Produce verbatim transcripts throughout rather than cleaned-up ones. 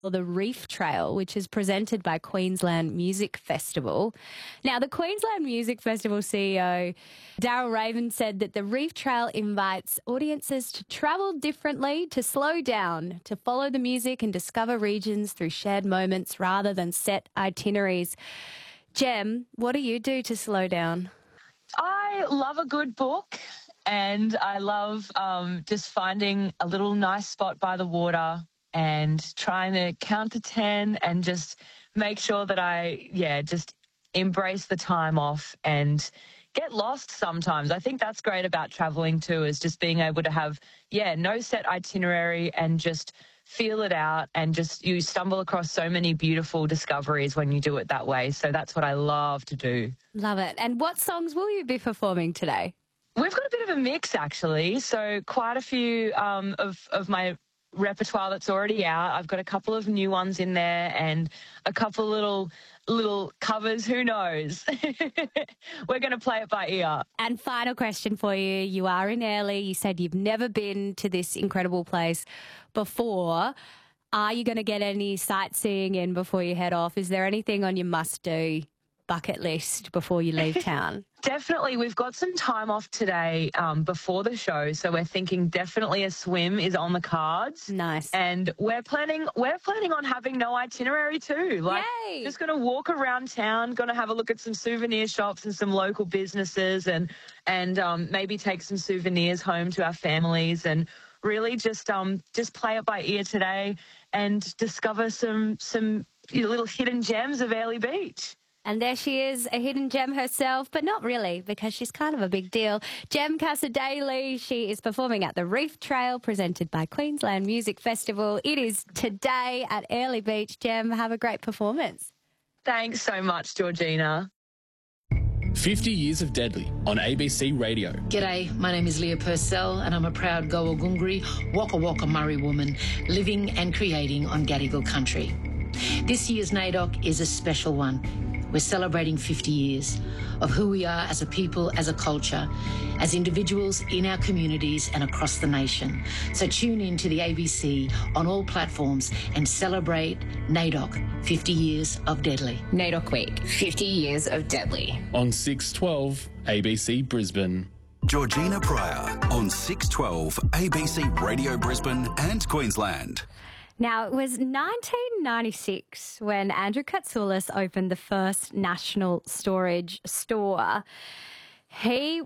the Reef Trail, which is presented by Queensland Music Festival. Now, the Queensland Music Festival C E O, Daryl Raven, said that the Reef Trail invites audiences to travel differently, to slow down, to follow the music and discover regions through shared moments rather than set itineraries. Jem, what do you do to slow down? I love a good book, and I love um, just finding a little nice spot by the water and trying to count to ten and just make sure that I, yeah, just embrace the time off and get lost sometimes. I think that's great about traveling too, is just being able to have, yeah, no set itinerary and just feel it out, and just you stumble across so many beautiful discoveries when you do it that way. So that's what I love to do. Love it. And what songs will you be performing today? We've got a bit of a mix, actually. So quite a few um, of, of my repertoire that's already out. I've got a couple of new ones in there and a couple little little covers. Who knows? We're going to play it by ear. And final question for you. You are in Airlie. You said you've never been to this incredible place before. Are you going to get any sightseeing in before you head off? Is there anything on your must-do bucket list before you leave town? Definitely. We've got some time off today um, before the show, so we're thinking definitely a swim is on the cards. Nice. And we're planning we're planning on having no itinerary too. Like, Yay! Just going to walk around town, going to have a look at some souvenir shops and some local businesses, and and um, maybe take some souvenirs home to our families, and really just um just play it by ear today and discover some some little hidden gems of Airlie Beach. And there she is, a hidden gem herself, but not really, because she's kind of a big deal. Jem Cassar-Daley, she is performing at the Reef Trail, presented by Queensland Music Festival. It is today at Airlie Beach. Jem, have a great performance. Thanks so much, Georgina. fifty years of Deadly on A B C Radio. G'day, my name is Leah Purcell and I'm a proud Gowagungri, Waka Waka Murray woman living and creating on Gadigal country. This year's NAIDOC is a special one. We're celebrating fifty years of who we are as a people, as a culture, as individuals in our communities and across the nation. So tune in to the A B C on all platforms and celebrate NAIDOC, fifty years of Deadly. NAIDOC Week, fifty years of Deadly. On six twelve A B C Brisbane. Georgina Pryor on six twelve A B C Radio Brisbane and Queensland. Now, it was nineteen ninety-six when Andrew Katsoulis opened the first national storage store. He,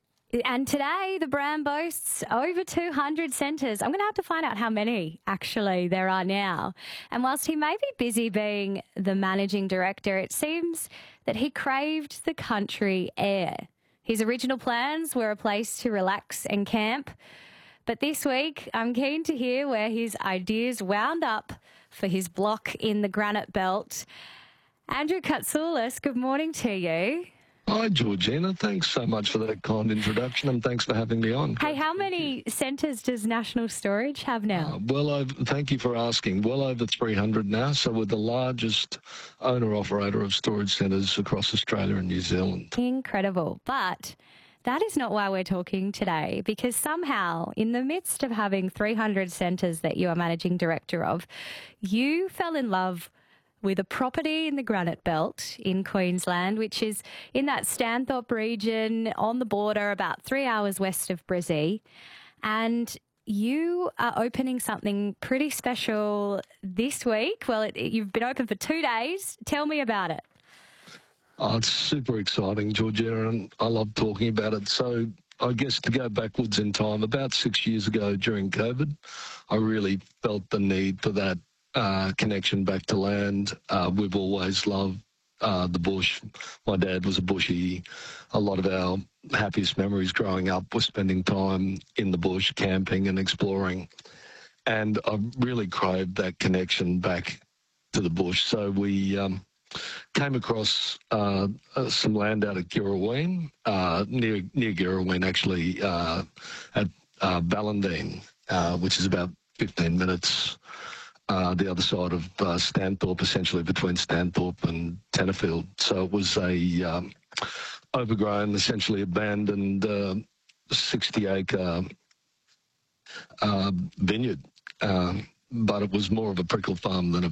and today the brand boasts over two hundred centres. I'm going to have to find out how many actually there are now. And whilst he may be busy being the managing director, it seems that he craved the country air. His original plans were a place to relax and camp. But this week, I'm keen to hear where his ideas wound up for his block in the Granite Belt. Andrew Katsoulis, good morning to you. Hi, Georgina. Thanks so much for that kind introduction, and thanks for having me on. Hey, how many centres does National Storage have now? Uh, well, I've, thank you for asking. Well over three hundred now, so we're the largest owner-operator of storage centres across Australia and New Zealand. Incredible. But that is not why we're talking today, because somehow in the midst of having three hundred centres that you are managing director of, you fell in love with a property in the Granite Belt in Queensland, which is in that Stanthorpe region on the border about three hours west of Brizzy. And you are opening something pretty special this week. Well, it, you've been open for two days. Tell me about it. Oh, it's super exciting, Georgina, and I love talking about it. So I guess to go backwards in time, about six years ago during COVID, I really felt the need for that uh, connection back to land. Uh, we've always loved uh, the bush. My dad was a bushie. A lot of our happiest memories growing up were spending time in the bush, camping and exploring. And I really craved that connection back to the bush. So we Um, came across uh, uh, some land out at Girraween, uh, near near Girraween actually, uh, at uh, Ballandine, uh, which is about fifteen minutes uh, the other side of uh, Stanthorpe, essentially between Stanthorpe and Tenterfield. So it was a um, overgrown, essentially abandoned uh, sixty acre uh, vineyard. Um, but it was more of a prickle farm than a